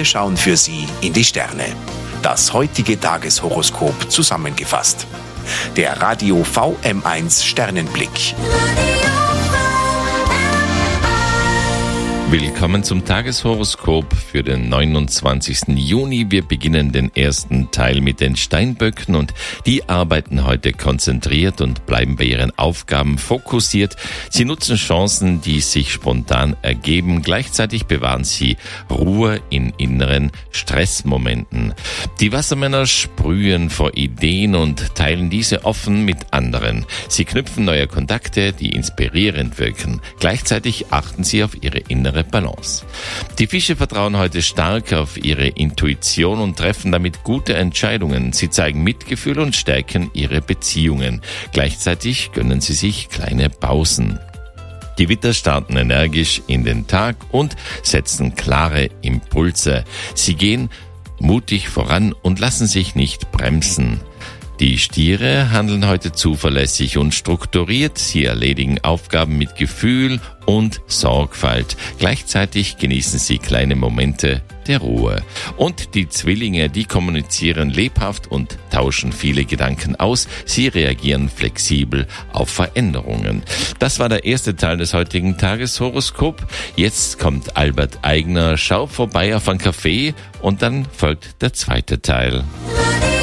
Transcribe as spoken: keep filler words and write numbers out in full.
Wir schauen für Sie in die Sterne. Das heutige Tageshoroskop zusammengefasst. Der Radio V M eins Sternenblick. Willkommen zum Tageshoroskop für den neunundzwanzigsten Juni. Wir beginnen den ersten Teil mit den Steinböcken und die arbeiten heute konzentriert und bleiben bei ihren Aufgaben fokussiert. Sie nutzen Chancen, die sich spontan ergeben. Gleichzeitig bewahren sie Ruhe in inneren Stressmomenten. Die Wassermänner sprühen vor Ideen und teilen diese offen mit anderen. Sie knüpfen neue Kontakte, die inspirierend wirken. Gleichzeitig achten sie auf ihre innere Balance. Die Fische vertrauen heute stark auf ihre Intuition und treffen damit gute Entscheidungen. Sie zeigen Mitgefühl und stärken ihre Beziehungen. Gleichzeitig gönnen sie sich kleine Pausen. Die Widder starten energisch in den Tag und setzen klare Impulse. Sie gehen mutig voran und lassen sich nicht bremsen. Die Stiere handeln heute zuverlässig und strukturiert. Sie erledigen Aufgaben mit Gefühl und Sorgfalt. Gleichzeitig genießen sie kleine Momente der Ruhe. Und die Zwillinge, die kommunizieren lebhaft und tauschen viele Gedanken aus. Sie reagieren flexibel auf Veränderungen. Das war der erste Teil des heutigen Tageshoroskop. Jetzt kommt Albert Aigner. Schau vorbei auf ein Café und dann folgt der zweite Teil.